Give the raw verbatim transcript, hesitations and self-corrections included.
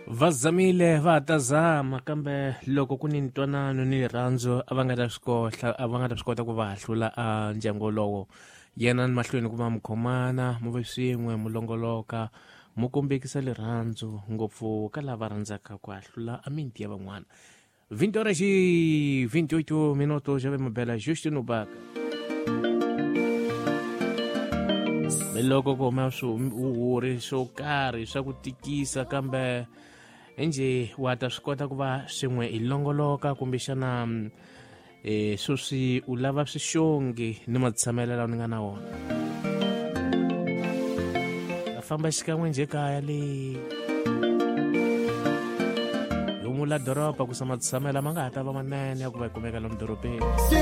Vazamile va ta zama kambe loko ku ni ntwanano ni rirhandzu a va nga ta swi kota a va nga ta swi kota ku va hlula a ndyangu lowo yena ni mahlweni ku va mi khomana mu ve swin'we mu longoloka mu kombekisa rirhandzu ngopfu ka lava rhandzaka ku hlula a miti ya van'wana vinte ora xi vintioito minuto xa ve mabela Justin Ubaka loko ku huma swihuri swo karhi swa ku tikisa kambe enje wa ta swi kota ku va swin'we hi longoloka kumbexana eh swo swi u lava swixongi ni matshamelo lawa ni nga na wona a famba xikan'we nje kaya leyi yo mula doroba ku sa matshamelo ma nga ha ta va manene ya ku va kumeka lomu dorobeni.